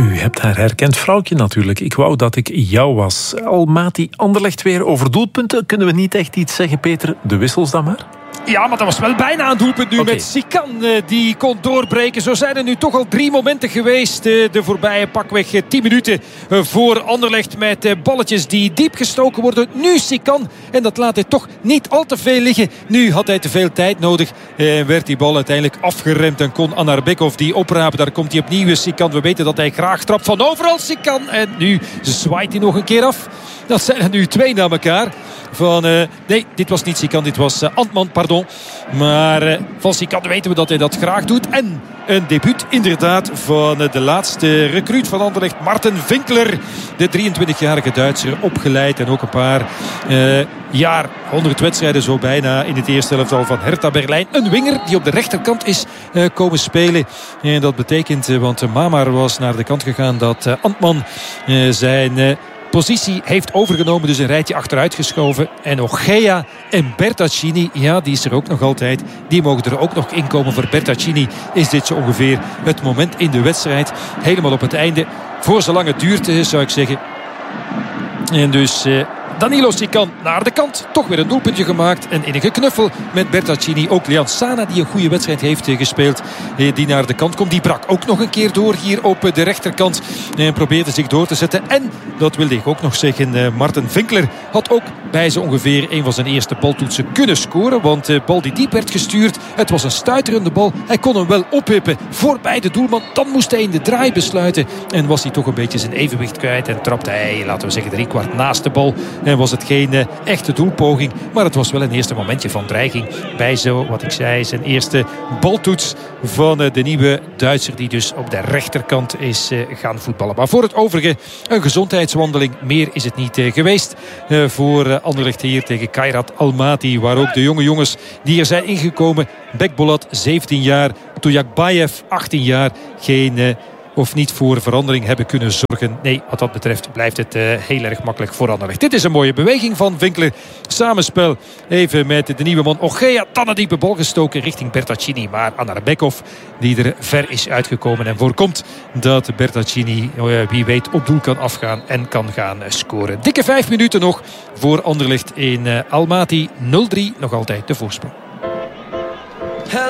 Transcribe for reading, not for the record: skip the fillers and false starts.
U hebt haar herkend, vrouwtje natuurlijk. Ik wou dat ik jou was. Almaty, Anderlecht weer over doelpunten. Kunnen we niet echt iets zeggen, Peter? De wissels dan maar? Ja, maar dat was wel bijna een doelpunt nu met Sikan. Die kon doorbreken. Zo zijn er nu toch al 3 momenten geweest. De voorbije pakweg 10 minuten voor Anderlecht. Met balletjes die diep gestoken worden. Nu Sikan. En dat laat hij toch niet al te veel liggen. Nu had hij te veel tijd nodig. Werd die bal uiteindelijk afgeremd. En kon Anarbekov die oprapen. Daar komt hij opnieuw. Sikan. We weten dat hij graag trapt van overal. Sikan. En nu zwaait hij nog een keer af. Dat zijn er nu 2 na elkaar. Nee, dit was niet Sikan. Dit was Antman, pardon. Maar van Sikan weten we dat hij dat graag doet. En een debuut inderdaad van de laatste recruut van Anderlecht, Marten Vinkler. De 23-jarige Duitser, opgeleid en ook een paar jaar, 100 wedstrijden zo bijna in het eerste elftal van Hertha Berlijn. Een winger die op de rechterkant is komen spelen. En dat betekent, want Mamar was naar de kant gegaan, dat Antman zijn positie heeft overgenomen, dus een rijtje achteruit geschoven. En Ogea en Bertaccini, ja, die is er ook nog altijd. Die mogen er ook nog inkomen. Voor Bertaccini is dit zo ongeveer het moment in de wedstrijd. Helemaal op het einde. Voor zolang het duurt, zou ik zeggen. En dus Danilo Sikan naar de kant. Toch weer een doelpuntje gemaakt. En in een geknuffel met Bertaccini. Ook Leon Sana, die een goede wedstrijd heeft gespeeld. Die naar de kant komt. Die brak ook nog een keer door hier op de rechterkant. En probeerde zich door te zetten. En, dat wilde ik ook nog zeggen, Marten Vinkler had ook bij zo ongeveer een van zijn eerste baltoetsen kunnen scoren. Want de bal die diep werd gestuurd. Het was een stuiterende bal. Hij kon hem wel opwippen voorbij de doelman. Dan moest hij in de draai besluiten. En was hij toch een beetje zijn evenwicht kwijt. En trapte hij, laten we zeggen, 3/4 naast de bal. En was het geen echte doelpoging. Maar het was wel een eerste momentje van dreiging. Bij zo, wat ik zei, zijn eerste baltoets van de nieuwe Duitser. Die dus op de rechterkant is gaan voetballen. Maar voor het overige een gezondheidswandeling. Meer is het niet geweest voor Anderlecht hier tegen Kairat Almaty. Waar ook de jonge jongens die er zijn ingekomen. Bekbolat, 17 jaar. Tujakbayev, 18 jaar. Of niet voor verandering hebben kunnen zorgen. Nee, wat dat betreft blijft het heel erg makkelijk voor Anderlecht. Dit is een mooie beweging van Vinkler. Samenspel even met de nieuwe man Ogea. Dan een diepe bal gestoken richting Bertaccini. Maar Anarbekov, die er ver is uitgekomen en voorkomt dat Bertaccini, wie weet, op doel kan afgaan en kan gaan scoren. Dikke 5 minuten nog voor Anderlecht in Almaty. 0-3, nog altijd de voorsprong.